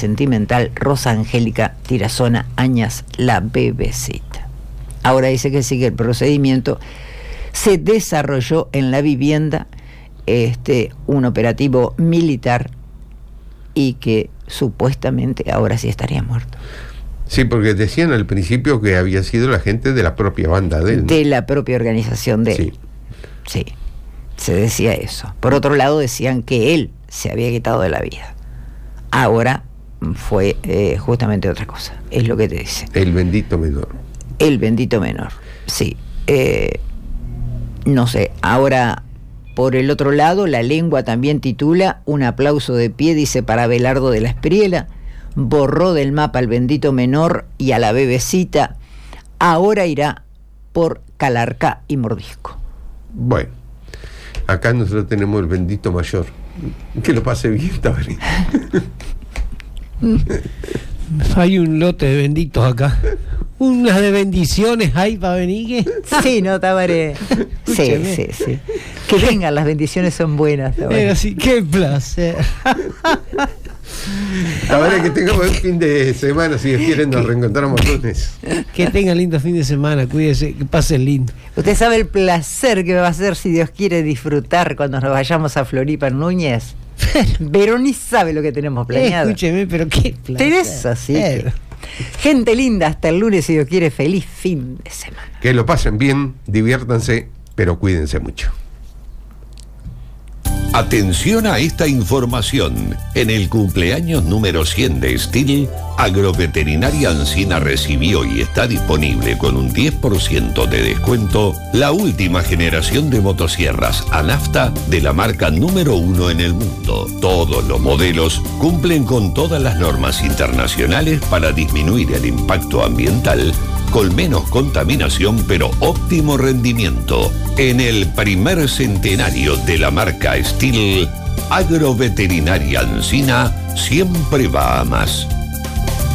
sentimental Rosa Angélica Tirazona Añas, la bebecita. Ahora dice que sigue el procedimiento. Se desarrolló en la vivienda un operativo militar y que supuestamente ahora sí estaría muerto. Sí, porque decían al principio que había sido la gente de la propia banda de él, ¿no? De la propia organización de él. Sí, se decía eso. Por otro lado decían que él se había quitado de la vida. Ahora fue justamente otra cosa, es lo que te dice. El bendito menor. El bendito menor, sí. No sé, ahora por el otro lado, La Lengua también titula: un aplauso de pie, dice, para Abelardo de la Espriela, borró del mapa al bendito menor y a la bebecita, ahora irá por Calarcá y Mordisco. Bueno, acá nosotros tenemos el bendito mayor. Que lo pase bien, Tabaré. Hay un lote de benditos acá. Unas de bendiciones hay para venir. Sí, ¿no, Tabaré? Sí. Que vengan, las bendiciones son buenas, Tabaré. Sí, qué placer. Tabaré, que tenga buen fin de semana. Si Dios quiere, nos reencontramos lunes. Que tenga lindo fin de semana, cuídese, que pasen lindo. Usted sabe el placer que me va a hacer, si Dios quiere, disfrutar cuando nos vayamos a Floripa Núñez. Pero ni sabe lo que tenemos planeado. Escúcheme, pero qué placer. Tenés así. Gente linda, hasta el lunes, si Dios quiere, feliz fin de semana. Que lo pasen bien, diviértanse, pero cuídense mucho. Atención a esta información. En el cumpleaños número 100 de Stihl, Agroveterinaria Ancina recibió y está disponible con un 10% de descuento la última generación de motosierras Anafta de la marca número 1 en el mundo. Todos los modelos cumplen con todas las normas internacionales para disminuir el impacto ambiental, con menos contaminación pero óptimo rendimiento. En el primer centenario de la marca Stihl, Agroveterinaria Ancina siempre va a más.